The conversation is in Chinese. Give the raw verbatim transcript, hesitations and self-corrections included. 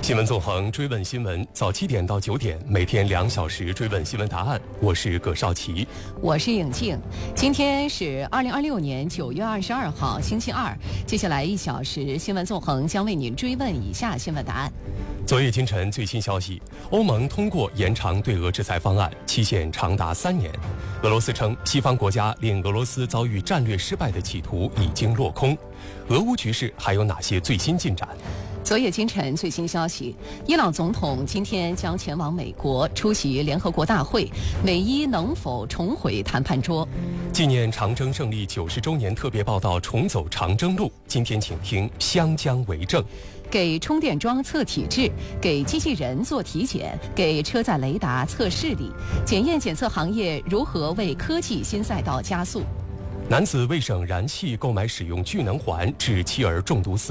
新闻纵横，追问新闻，早七点到九点，每天两小时追问新闻答案。我是葛少奇， 我是颖静。今天是二零二六年九月二十二号，星期二。接下来一小时，新闻纵横将为您追问以下新闻答案。 昨夜今晨最新消息，欧盟通过延长对俄制裁方案，期限长达三年。俄罗斯称，西方国家令俄罗斯遭遇战略失败的企图已经落空。俄乌局势还有哪些最新进展？ 昨夜今晨最新消息，伊朗总统今天将前往美国出席联合国大会，美伊能否重回谈判桌？ 纪念长征胜利九十周年特别报道重走长征路，今天请听湘江为证。 给充电桩测体质，给机器人做体检，给车载雷达测视力，检验检测行业如何为科技新赛道加速？ 男子为省燃气购买使用聚能环，致妻儿中毒死